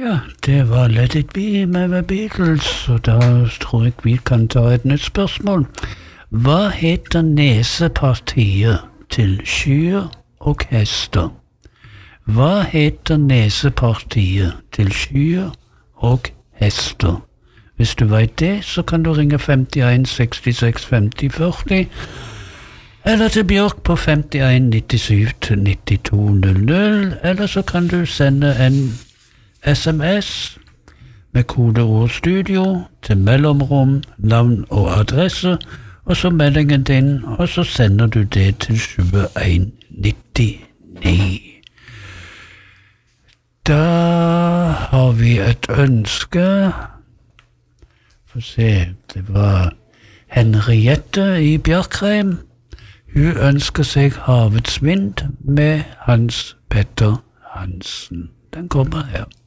Ja, det var Let It Be med The Beatles, og da tror jeg vi kan ta et nytt spørsmål. Hva heter nesepartiet til skyer og hester? Hva heter nesepartiet til skyer og hester? Hvis du vet det, så kan du ringe 51 66 50 40, eller til Bjørk på 51 97 92 00, eller så kan du sende en SMS med kodeord studio til mellomrom, navn og adresse, og så meldingen din, og så sender du det til 7199. Da har vi et ønske. Få se, det var Henriette i Bjerkreim. Hun ønsker seg Havets vind med Hans Petter Hansen. Den kommer her.